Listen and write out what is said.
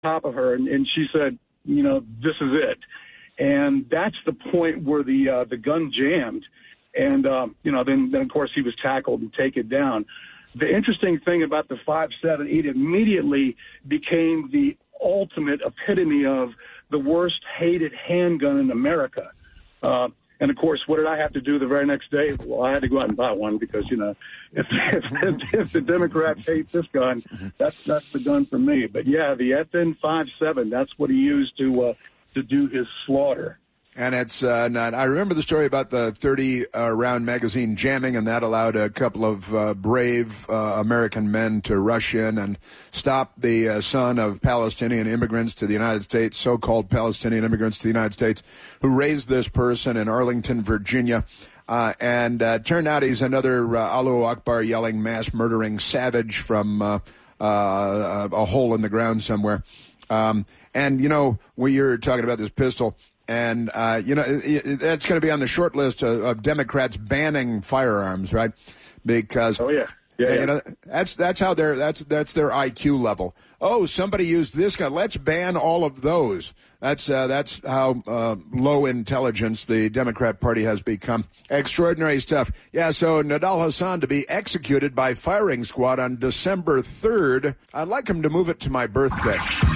top of her, and she said, this is it. And that's the point where the gun jammed. And, then, of course, he was tackled and taken down. The interesting thing about the 5.7, it immediately became the ultimate epitome of the worst hated handgun in America. And, of course, what did I have to do the very next day? Well, I had to go out and buy one because, if the Democrats hate this gun, that's the gun for me. But, yeah, the FN 5.7, that's what he used to do his slaughter. And it's not. I remember the story about the 30-round magazine jamming, and that allowed a couple of brave American men to rush in and stop the son of Palestinian immigrants to the United States, so-called Palestinian immigrants to the United States, who raised this person in Arlington, Virginia. And turned out he's another Allahu Akbar yelling, mass murdering savage from a hole in the ground somewhere. And, when you're talking about this pistol, and, that's going to be on the short list of Democrats banning firearms, right? Because, that's how that's their IQ level. Oh, somebody used this gun. Let's ban all of those. That's how low intelligence the Democrat Party has become. Extraordinary stuff. Yeah, so Nidal Hasan to be executed by firing squad on December 3rd. I'd like him to move it to my birthday.